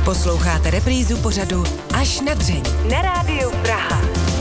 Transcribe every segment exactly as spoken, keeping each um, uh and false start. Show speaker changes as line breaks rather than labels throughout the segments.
Posloucháte reprízu pořadu Až na dřeň na Rádiu Praha.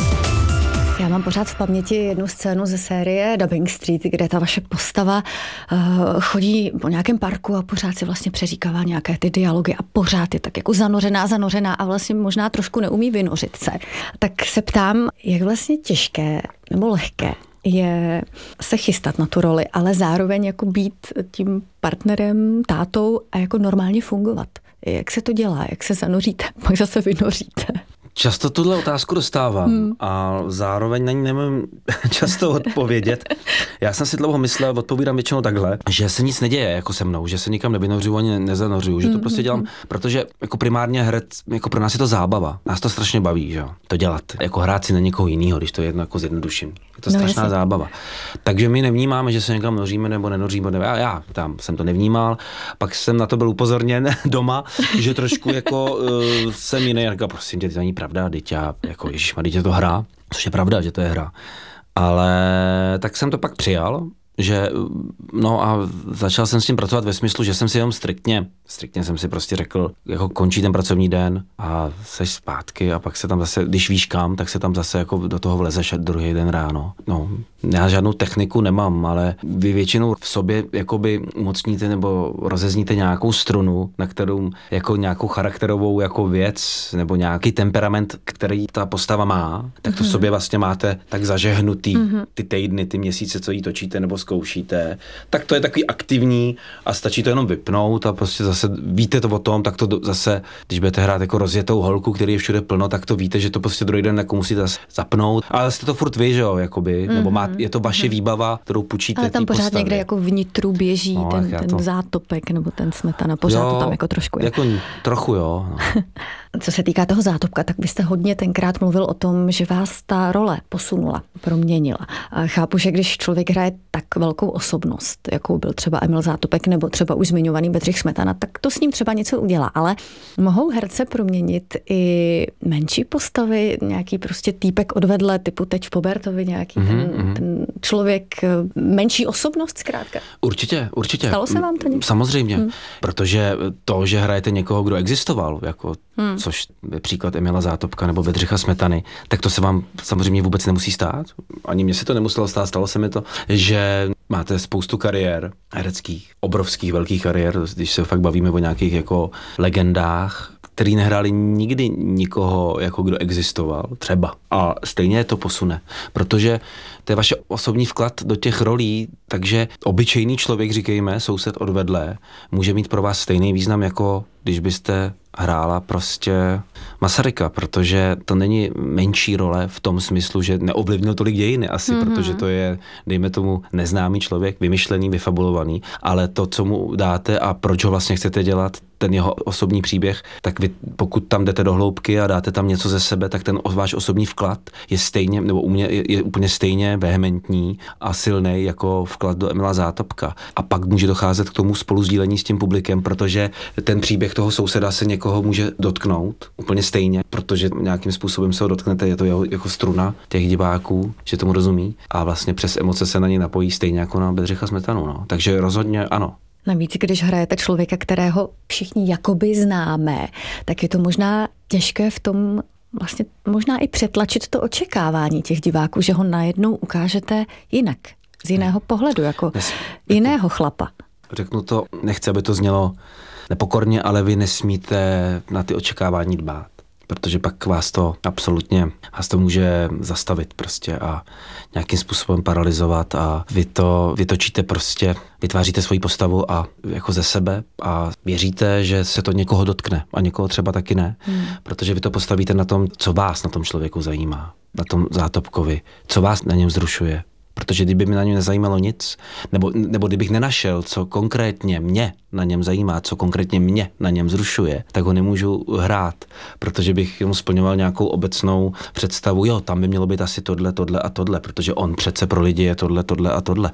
Já mám pořád v paměti jednu scénu ze série Dubbing Street, kde ta vaše postava uh, chodí po nějakém parku a pořád si vlastně přeříkává nějaké ty dialogy a pořád je tak jako zanořená, zanořená a vlastně možná trošku neumí vynořit se. Tak se ptám, jak vlastně těžké nebo lehké je se chystat na tu roli, ale zároveň jako být tím partnerem, tátou a jako normálně fungovat. Jak se to dělá? Jak se zanoříte? Pak zase vynoříte?
Často tuhle otázku dostávám hmm. a zároveň na ní nemůžu často odpovědět. Já jsem si dlouho myslel, odpovídám většinou takhle, že se nic neděje jako se mnou, že se nikam nevynořuju ani nezanořuju, že to prostě dělám, protože jako primárně herec, jako pro nás je to zábava. Nás to strašně baví, že jo, to dělat. Jako hrát si na někoho jiného, když to jedno jako zjednoduším. Je to strašná no, zábava. Takže my nevnímáme, že se někam noříme nebo nenoříme. Nebo já, já tam jsem to nevnímal, pak jsem na to byl upozorněn doma, že trošku jako uh, jsem jiný, jako prosím tě, to není pravda, dítě, jako ježišmarja, dítě to hra, což je pravda, že to je hra. Ale tak jsem to pak přijal, že no a začal jsem s tím pracovat ve smyslu, že jsem si jenom striktně, striktně jsem si prostě řekl, jako končí ten pracovní den a seš zpátky a pak se tam zase, když víš kam, tak se tam zase jako do toho vlezeš druhý den ráno. No, já žádnou techniku nemám, ale vy většinou v sobě jakoby umocníte nebo rozezníte nějakou strunu, na kterou jako nějakou charakterovou jako věc nebo nějaký temperament, který ta postava má, tak to v sobě vlastně máte tak zažehnutý mm-hmm. ty týdny, ty měsíce, co jí točíte nebo zkoušíte, tak to je takový aktivní a stačí to jenom vypnout a prostě zase víte to o tom, tak to zase, když budete hrát jako rozjetou holku, který je všude plno, tak to víte, že to prostě druhý den jako musíte zase zapnout. Ale jste to furt vy, že jo, jakoby, mm-hmm. nebo má, je to vaše mm-hmm. výbava, kterou půjčíte.
Ale tam pořád
postavě.
Někde jako vnitru běží no, ten, ten to... zátopek nebo ten Smetana, pořád jo, to tam jako trošku je.
Jako trochu jo. No.
Co se týká toho zátopka, tak byste hodně tenkrát mluvil o tom, že vás ta role posunula, proměnila. A chápu, že když člověk hraje tak velkou osobnost, jakou byl třeba Emil Zátopek nebo třeba už zmiňovaný Bedřich Smetana, tak to s ním třeba něco udělá. Ale mohou herce proměnit i menší postavy, nějaký prostě týpek odvedle, typu teď v Pobertovi, nějaký mm-hmm, ten, mm-hmm. ten člověk, menší osobnost zkrátka?
Určitě, určitě.
Stalo se vám to někdy?
Samozřejmě, hmm. protože to, že hrajete někoho, kdo existoval, jako hmm. což je příklad Emila Zátopka nebo Bedřicha Smetany, tak to se vám samozřejmě vůbec nemusí stát. Ani mně se to nemuselo stát, stalo se mi to, že máte spoustu kariér hereckých, obrovských, velkých kariér, když se fakt bavíme o nějakých jako legendách, který nehráli nikdy nikoho, jako kdo existoval, třeba. A stejně to posune, protože to je vaše osobní vklad do těch rolí, takže obyčejný člověk, říkejme, soused odvedle, může mít pro vás stejný význam, jako když byste hrála prostě Masaryka, protože to není menší role v tom smyslu, že neovlivnil tolik dějiny asi, mm-hmm. protože to je, dejme tomu, neznámý člověk, vymyšlený, vyfabulovaný, ale to, co mu dáte a proč ho vlastně chcete dělat, ten jeho osobní příběh, tak vy, pokud tam jdete do hloubky a dáte tam něco ze sebe, tak ten váš osobní vklad je stejně, nebo u mě je, je úplně stejně vehementní a silný jako vklad do Emila Zátopka. A pak může docházet k tomu spolusdílení s tím publikem, protože ten příběh toho souseda se někoho může dotknout úplně stejně, protože nějakým způsobem se ho dotknete, je to jeho, jako struna těch diváků, že tomu rozumí a vlastně přes emoce se na ně napojí stejně jako na Bedřicha Smetanu. No. Takže rozhodně ano.
Navíc, když hrajete člověka, kterého všichni jakoby známe, tak je to možná těžké v tom vlastně možná i přetlačit to očekávání těch diváků, že ho najednou ukážete jinak, z jiného pohledu, jako Nes, jiného chlapa.
Řeknu to, nechci, aby to znělo nepokorně, ale vy nesmíte na ty očekávání dbát. Protože pak vás to absolutně, vás to může zastavit prostě a nějakým způsobem paralyzovat a vy to vytočíte prostě, vytváříte svoji postavu a jako ze sebe a věříte, že se to někoho dotkne a někoho třeba taky ne, hmm. protože vy to postavíte na tom, co vás na tom člověku zajímá, na tom Zátopkovi, co vás na něm vzrušuje. Protože kdyby mi na něm nezajímalo nic, nebo, nebo kdybych nenašel, co konkrétně mě na něm zajímá, co konkrétně mě na něm zrušuje, tak ho nemůžu hrát, protože bych mu splňoval nějakou obecnou představu, jo, tam by mělo být asi tohle, tohle a tohle, protože on přece pro lidi je tohle, tohle a tohle.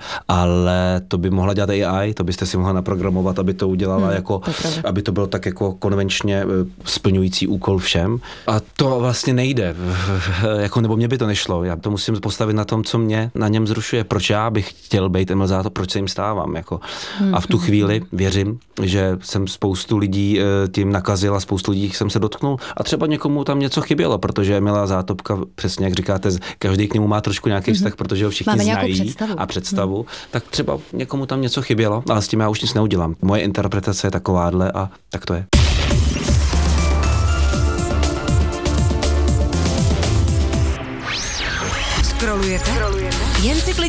Ale to by mohla dělat A I, to byste si mohla naprogramovat, aby to udělala hmm, jako, to aby to byl tak jako konvenčně splňující úkol všem. A to vlastně nejde, jako, nebo mě by to nešlo. Já to musím postavit na tom, co mě na něm zrušuje, proč já bych chtěl být Emil Zátopek, proč se jim stávám. Jako. A v tu chvíli věřím vím, že jsem spoustu lidí tím nakazil a spoustu lidí jsem se dotknul a třeba někomu tam něco chybělo, protože Milá Zátopka, přesně jak říkáte, každý k němu má trošku nějaký vztah, mm-hmm. protože ho všichni
Máme
znají
představu.
a představu, mm. tak třeba někomu tam něco chybělo, ale s tím já už nic neudělám. Moje interpretace je takováhle a tak to je.
Scrollujete? Jen si klikněte